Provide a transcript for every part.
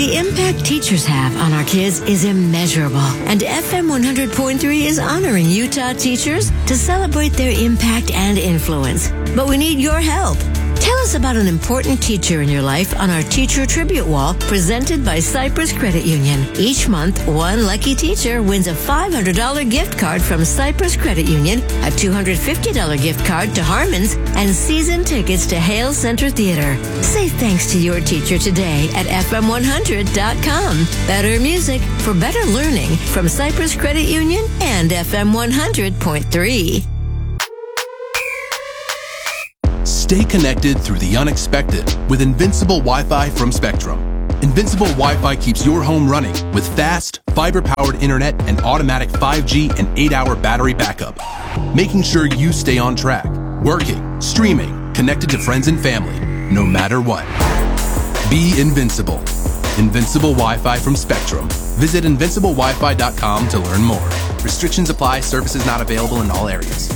The impact teachers have on our kids is immeasurable, and FM 100.3 is honoring Utah teachers to celebrate their impact and influence. But we need your help. Tell us about an important teacher in your life on our Teacher Tribute Wall presented by Cypress Credit Union. Each month, one lucky teacher wins a $500 gift card from Cypress Credit Union, a $250 gift card to Harmon's, and season tickets to Hale Center Theater. Say thanks to your teacher today at FM100.com. Better music for better learning from Cypress Credit Union and FM 100.3. Stay connected through the unexpected with Invincible Wi-Fi from Spectrum. Invincible Wi-Fi keeps your home running with fast, fiber-powered internet and automatic 5G and 8-hour battery backup, making sure you stay on track, working, streaming, connected to friends and family, no matter what. Be invincible. Invincible Wi-Fi from Spectrum. Visit invinciblewifi.com to learn more. Restrictions apply. Services not available in all areas.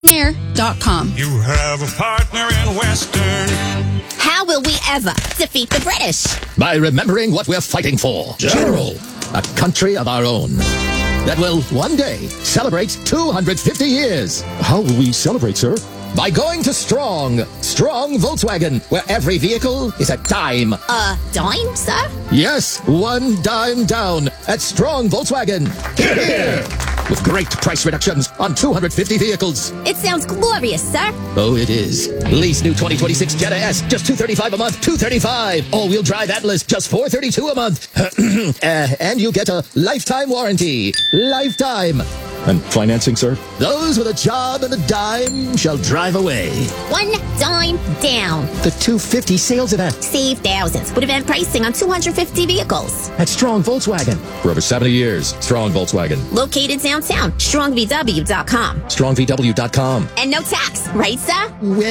Air.com. You have a partner in Western. How will we ever defeat the British? By remembering what we're fighting for. General. A country of our own. That will one day celebrate 250 years. How will we celebrate, sir? By going to Strong Volkswagen, where every vehicle is a dime. A dime, sir? Yes, one dime down at Strong Volkswagen. Here! With great price reductions on 250 vehicles. It sounds glorious, sir. Oh, it is. Lease new 2026 Jetta S, just $235 a month, $235. All-wheel drive Atlas, just $432 a month. And you get a lifetime warranty. Lifetime. And financing, sir? Those with a job and a dime shall drive away. One dime down. The 250 sales event. Save thousands with event pricing on 250 vehicles. At Strong Volkswagen. For over 70 years, Strong Volkswagen. Located downtown. StrongVW.com. StrongVW.com. And no tax, right, sir?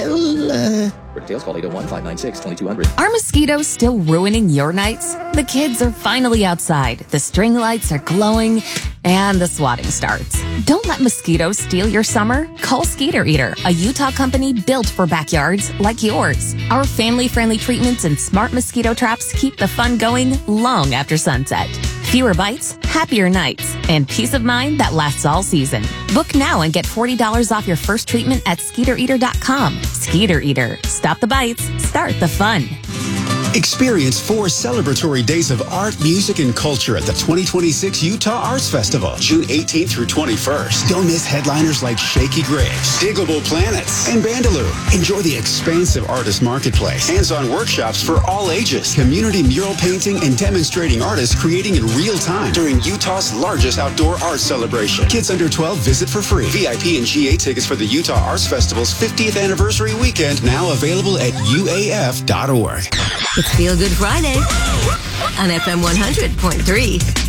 Well, For details, call 801-596-2200. Are mosquitoes still ruining your nights? The kids are finally outside. The string lights are glowing. And the swatting starts. Don't let mosquitoes steal your summer. Call Skeeter Eater, a Utah company built for backyards like yours. Our family-friendly treatments and smart mosquito traps keep the fun going long after sunset. Fewer bites, happier nights, and peace of mind that lasts all season. Book now and get $40 off your first treatment at SkeeterEater.com. Skeeter Eater. Stop the bites. Start the fun. Experience 4 celebratory days of art, music, and culture at the 2026 Utah Arts Festival, June 18th through 21st. Don't miss headliners like Shaky Graves, Diggable Planets, and Bandaloo. Enjoy the expansive artist marketplace, hands-on workshops for all ages, community mural painting, and demonstrating artists creating in real time during Utah's largest outdoor art celebration. Kids under 12 visit for free. VIP and GA tickets for the Utah Arts Festival's 50th anniversary weekend now available at uaf.org. It's Feel Good Friday on FM 100.3.